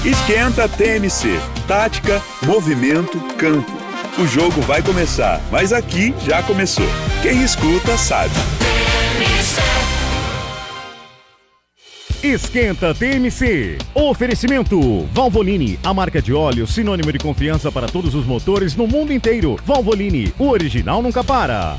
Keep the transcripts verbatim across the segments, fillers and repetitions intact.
Esquenta T M C. Tática, movimento, campo. O jogo vai começar, mas aqui já começou. Quem escuta sabe. Esquenta T M C. Oferecimento Valvoline, a marca de óleo sinônimo de confiança para todos os motores no mundo inteiro. Valvoline, o original nunca para.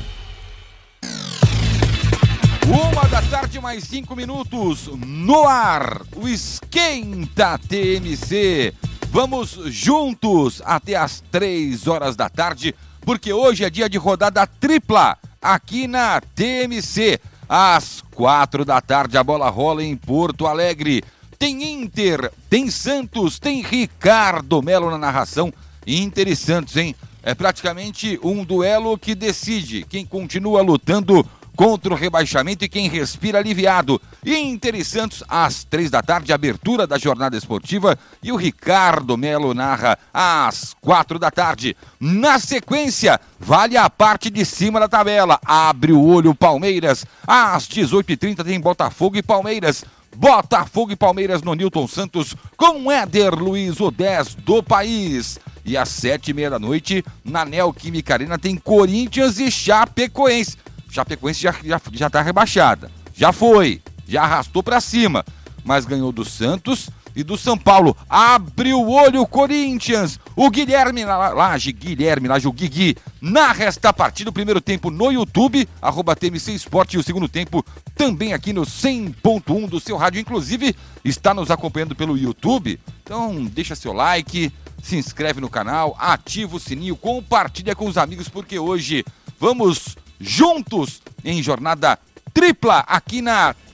Uma da tarde, mais cinco minutos, no ar, o Esquenta T M C. Vamos juntos até as três horas da tarde, porque hoje é dia de rodada tripla aqui na T M C. Às quatro da tarde a bola rola em Porto Alegre. Tem Inter, tem Santos, tem Ricardo Melo na narração. Inter e Santos, hein? É praticamente um duelo que decide quem continua lutando contra o rebaixamento e quem respira aliviado. Inter e Santos, às três da tarde, abertura da jornada esportiva, e o Ricardo Melo narra às quatro da tarde. Na sequência, vale a parte de cima da tabela. Abre o olho Palmeiras. Às dezoito e trinta tem Botafogo e Palmeiras. Botafogo e Palmeiras no Newton Santos, com Éder Luiz, o dez do país. E às sete e meia da noite, na Neoquímica Arena, tem Corinthians e Chapecoense. Chapecoense já, já, já tá rebaixada, já foi, já arrastou pra cima, mas ganhou do Santos e do São Paulo. Abre o olho Corinthians, o Guilherme Laje, Guilherme Laje, o Guigui, narra esta partida, o primeiro tempo no YouTube, arroba T M C Esporte, e o segundo tempo também aqui no cem ponto um do seu rádio, inclusive está nos acompanhando pelo YouTube, então deixa seu like, se inscreve no canal, ativa o sininho, compartilha com os amigos, porque hoje vamos juntos em jornada tripla aqui na